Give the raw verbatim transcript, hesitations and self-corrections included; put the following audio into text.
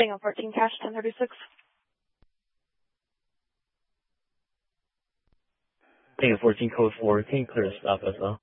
Bingham fourteen cash ten thirty-six. Bingham fourteen code four, can you clear the stop as well?